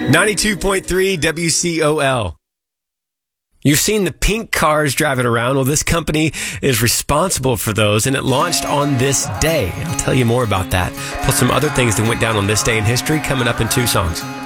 92.3 WCOL. You've seen the pink cars driving around. Well, this company is responsible for those, and it launched on this day. I'll tell you more about that. Plus some other things that went down on this day in history coming up in 2 songs.